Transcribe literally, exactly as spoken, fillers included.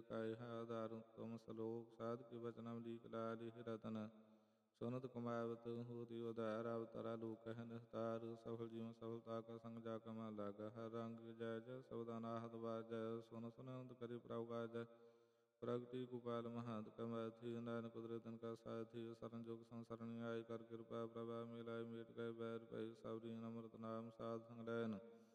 ਕਾਇ ਆਧਾਰ ਤੁਮ ਸਲੋਕ ਸਾਧ ਕੇ ਬਚਨਮ ਲੀਕ ਲਾਲਿ ਰਤਨ ਸੁਨਤ ਕਮਾਵਤ ਹੋਤੀ ਉਧਾਰ ਅਵਤਾਰਾ ਲੋਕ ਕਹਿ ਨਿਹਤਾਰ ਸਫਲ ਜੀਵਨ ਸਫਲਤਾ ਕਾ ਸੰਗ ਜਾ ਕਮਾ ਲਾਗਾ ਹਰ ਰੰਗ ਜੈ ਜੈ ਸਬਦਾ ਨਾਹਤ ਬਾਜੈ ਸੁਨ ਸੁਨੰਦ ਕਰਿ ਪ੍ਰਭ ਕਾਜੈ ਪ੍ਰਗਟੀ ਗੋਪਾਲ ਮਹੰਤ ਕਮੈਥੀ ਨਾਨਕ ਕੁਦਰਤਨ ਕਾ ਸਾਥੀ ਸਰਨਜੋਗ ਸੰਸਰਣੀ ਆਇ ਕਰ ਕਿਰਪਾ ਪ੍ਰਭਾ ਮਿਲਾਇ ਮੇਟ ਗਏ ਬੈਰ ਪੈ ਸਬਰੀ ਅਮਰਤ ਨਾਮ ਸਾਧ ਸੰਗ ਲੈਨ